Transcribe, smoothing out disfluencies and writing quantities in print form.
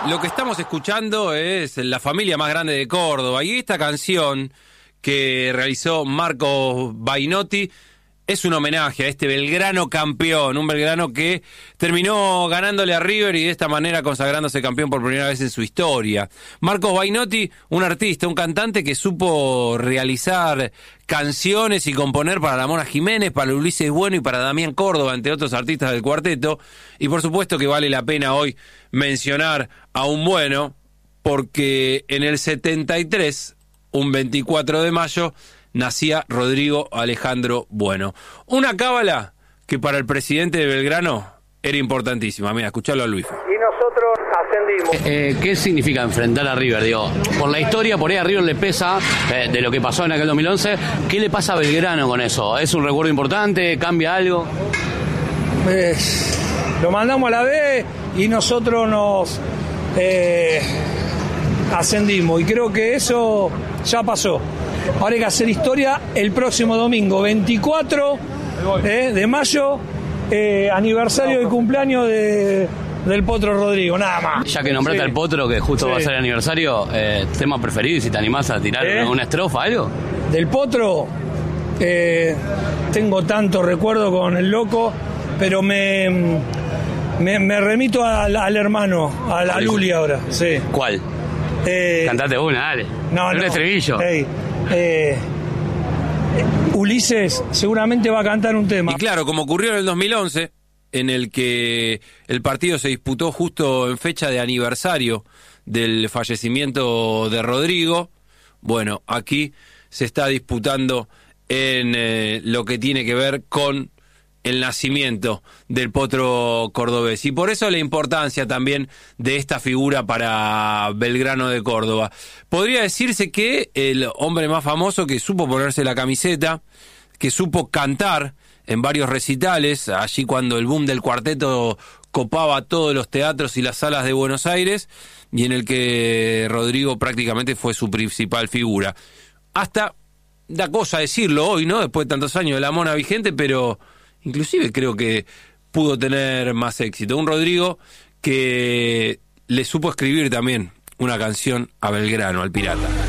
Lo que estamos escuchando es La familia más grande de Córdoba, y esta canción que realizó Marcos Bainotti es un homenaje a este Belgrano campeón, un Belgrano que terminó ganándole a River y de esta manera consagrándose campeón por primera vez en su historia. Marcos Bainotti, un artista, un cantante que supo realizar canciones y componer para la Mona Jiménez, para Ulises Bueno y para Damián Córdoba, entre otros artistas del cuarteto. Y por supuesto que vale la pena hoy mencionar a un bueno, porque en el 73, un 24 de mayo, nacía Rodrigo Alejandro Bueno. Una cábala que para el presidente de Belgrano era importantísima. Mira, escuchalo a Luis. Y nosotros ascendimos. ¿Qué significa enfrentar a River? Digo, por la historia, por ahí a River le pesa de lo que pasó en aquel 2011. ¿Qué le pasa a Belgrano con eso? ¿Es un recuerdo importante? ¿Cambia algo? Lo mandamos a la B y nosotros nos ascendimos. Y creo que eso ya pasó. Ahora hay que hacer historia el próximo domingo, 24 de mayo, aniversario del cumpleaños del Potro Rodrigo, nada más. Ya que nombraste al Potro, que justo va a ser el aniversario, tema preferido, y si te animás a tirar una estrofa, algo. Del Potro, tengo tanto recuerdo con el loco, pero me remito al hermano, a Luli ahora. Sí. ¿Cuál? Cantate una, dale. No, un estribillo. Ulises seguramente va a cantar un tema. Y claro, como ocurrió en el 2011, en el que el partido se disputó justo en fecha de aniversario del fallecimiento de Rodrigo, bueno, aquí se está disputando en lo que tiene que ver con el nacimiento del Potro cordobés. Y por eso la importancia también de esta figura para Belgrano de Córdoba. Podría decirse que el hombre más famoso que supo ponerse la camiseta, que supo cantar en varios recitales, allí cuando el boom del cuarteto copaba todos los teatros y las salas de Buenos Aires, y en el que Rodrigo prácticamente fue su principal figura. Hasta da cosa decirlo hoy, ¿no? Después de tantos años de la Mona vigente, pero inclusive creo que pudo tener más éxito. Un Rodrigo que le supo escribir también una canción a Belgrano, al Pirata.